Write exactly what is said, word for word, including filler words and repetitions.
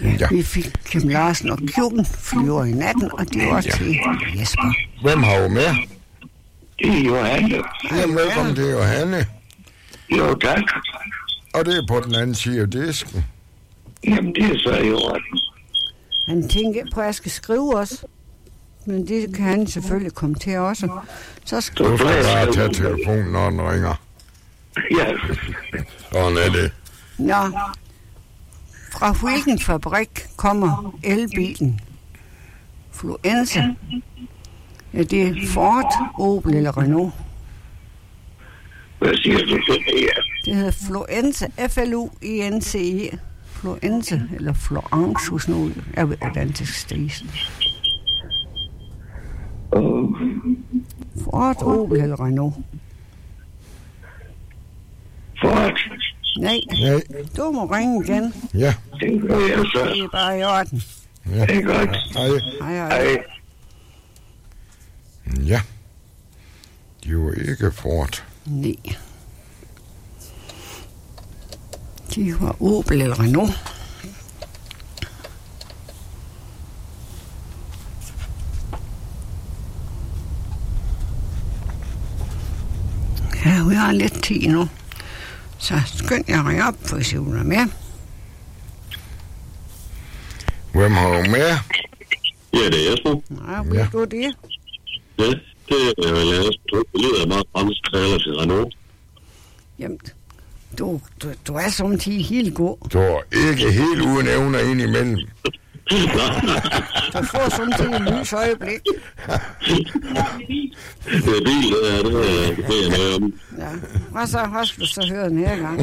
Ja. Vi fik Kim Larsen og Kjøben flyver i natten, og det var ja. til Jesper. Hvem har jo med? Det er Johanne. Jamen, velkommen til Johanne. Jo, tak. Og det er på den anden side af disken. Jamen, det er så i orden. Han tænker på, at jeg skal skrive også. Men det kan han selvfølgelig komme til også. Så skal du skal bare tage telefonen, når den ringer. Ja. Sådan er det. Nå. Fra hvilken fabrik kommer elbilen? Fluenza. Ja, det er Ford, Opel eller Renault. Hvad siger du til det her? Det hedder Fluenza, F L U I N C E. Fluenza, eller Florence, hos nogen. Jeg ved, hvordan det skal stiges. Oh. Ford, Opel eller Renault? Ford. Nej. Nej. Du må ringe igen. Ja. Det gør jeg så. Det er bare i orden. Ja. Det er godt. Hej. Hej, hej. Hej. Ja. De var ikke Ford. Nej. De var Opel eller Renault. Ja, vi har lidt tid nu. Så skynd jeg ringe op, for at se, hun er med. Hvem har du med? Ja, det er Jesper. Ja, bliver ja. du det? Ja, det er jeg. Jeg tror, det lyder meget fransk taler til Renault. Jamen, du, du, du er samtidig helt god. Du er ikke helt uden evner ind imellem. Du får samtidig en lys øjeblik. Det er bil, det er det. Det er noget om. Ja, hvad så? Hvad skal du så høre den her gang?